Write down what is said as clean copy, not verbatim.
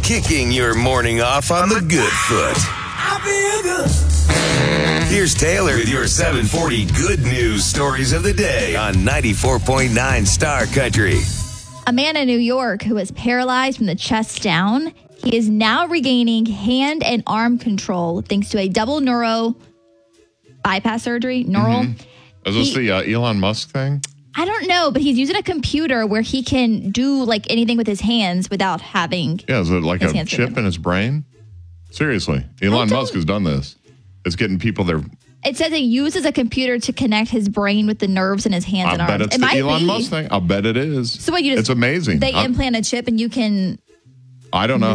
kicking your morning off on the good foot. I feel good. Here's Taylor with your 740 good news stories of the day on 94.9 Star Country. A man in New York who was paralyzed from the chest down, he is now regaining hand and arm control thanks to a double neuro bypass surgery. Is this the Elon Musk thing? I don't know, but he's using a computer where he can do like anything with his hands without having. Yeah, is it like a chip in his brain? Seriously, Elon Musk has done this. It's getting people there. It says it uses a computer to connect his brain with the nerves in his hands and arms. I bet it's the Elon Musk thing. I'll bet it is. So what, it's amazing. They implant a chip and you can. I don't know